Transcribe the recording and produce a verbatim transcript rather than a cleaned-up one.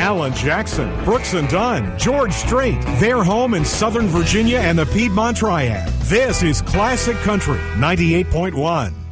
Alan Jackson, Brooks and Dunn, George Strait. Their home in Southern Virginia and the Piedmont Triad. This is Classic Country ninety-eight point one.